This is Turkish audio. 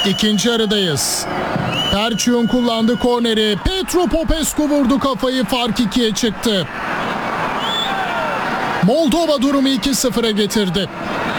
İkinci yarıdayız. Perçiun kullandı korneri. Petru Popescu vurdu kafayı, fark 2'ye çıktı. Moldova durumu 2-0'a getirdi.